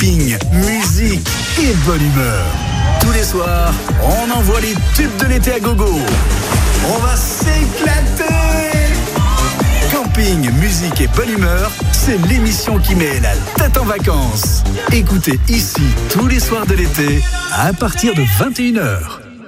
camping, musique et bonne humeur. Tous les soirs, on envoie les tubes de l'été à gogo. On va s'éclater. Camping, musique et bonne humeur, c'est l'émission qui met la tête en vacances. Écoutez ici tous les soirs de l'été à partir de 21h.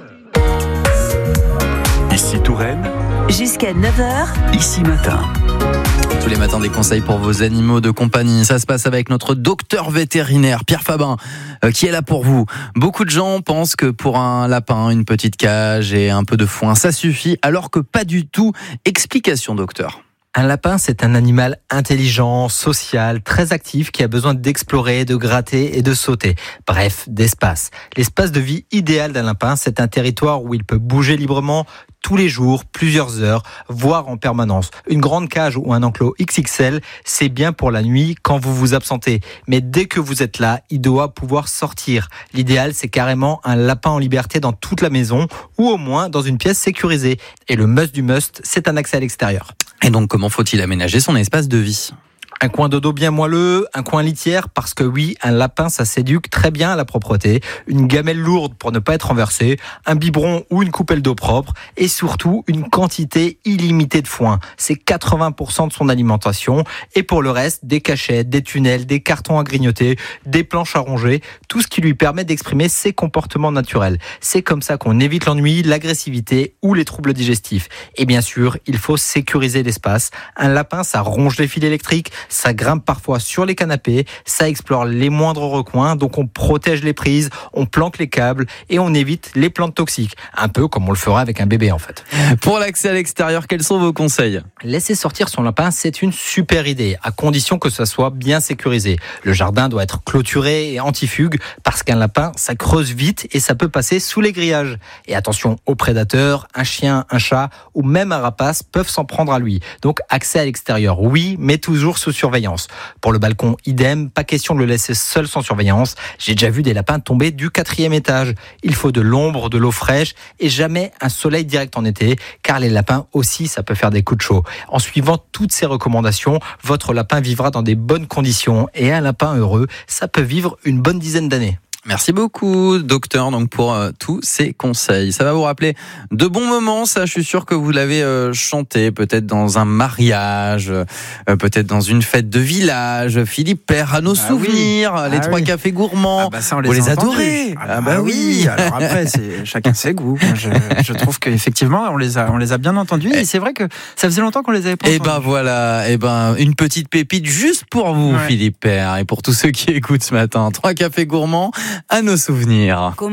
Ici Touraine, jusqu'à 9h, ici matin. Tous les matins, des conseils pour vos animaux de compagnie. Ça se passe avec notre docteur vétérinaire, Pierre Fabin, qui est là pour vous. Beaucoup de gens pensent que pour un lapin, une petite cage et un peu de foin, ça suffit, alors que pas du tout. Explication, docteur. Un lapin, c'est un animal intelligent, social, très actif, qui a besoin d'explorer, de gratter et de sauter. Bref, d'espace. L'espace de vie idéal d'un lapin, c'est un territoire où il peut bouger librement tous les jours, plusieurs heures, voire en permanence. Une grande cage ou un enclos XXL, c'est bien pour la nuit quand vous vous absentez. Mais dès que vous êtes là, il doit pouvoir sortir. L'idéal, c'est carrément un lapin en liberté dans toute la maison ou au moins dans une pièce sécurisée. Et le must du must, c'est un accès à l'extérieur. Et donc, comment faut-il aménager son espace de vie ? Un coin de dos bien moelleux, un coin litière, parce que oui, un lapin, ça s'éduque très bien à la propreté, une gamelle lourde pour ne pas être renversé, un biberon ou une coupelle d'eau propre, et surtout une quantité illimitée de foin. C'est 80% de son alimentation, et pour le reste, des cachettes, des tunnels, des cartons à grignoter, des planches à ronger, tout ce qui lui permet d'exprimer ses comportements naturels. C'est comme ça qu'on évite l'ennui, l'agressivité ou les troubles digestifs. Et bien sûr, il faut sécuriser l'espace. Un lapin, ça ronge les fils électriques, ça grimpe parfois sur les canapés, ça explore les moindres recoins, donc on protège les prises, on planque les câbles et on évite les plantes toxiques. Un peu comme on le ferait avec un bébé en fait. Pour l'accès à l'extérieur, quels sont vos conseils ? Laisser sortir son lapin, c'est une super idée, à condition que ça soit bien sécurisé. Le jardin doit être clôturé et anti-fugue, parce qu'un lapin, ça creuse vite et ça peut passer sous les grillages. Et attention aux prédateurs, un chien, un chat ou même un rapace peuvent s'en prendre à lui. Donc accès à l'extérieur, oui, mais toujours sous surveillance. Pour le balcon, idem, pas question de le laisser seul sans surveillance. J'ai déjà vu des lapins tomber du 4e étage. Il faut de l'ombre, de l'eau fraîche et jamais un soleil direct en été, car les lapins aussi, ça peut faire des coups de chaud. En suivant toutes ces recommandations, votre lapin vivra dans des bonnes conditions et un lapin heureux, ça peut vivre une bonne dizaine d'années. Merci beaucoup, docteur, donc pour tous ces conseils. Ça va vous rappeler de bons moments, ça, je suis sûr que vous l'avez chanté, peut-être dans un mariage, peut-être dans une fête de village. Philippe Père, à nos souvenirs, oui. les trois cafés gourmands. Ça, vous les adorez. Oui. Alors après, c'est chacun ses goûts. Moi, je trouve qu'effectivement, on les a bien entendus. Et c'est vrai que ça faisait longtemps qu'on les avait pas entendus. Et ben voilà, une petite pépite juste pour vous, Philippe Père, et pour tous ceux qui écoutent ce matin. Trois cafés gourmands à nos souvenirs.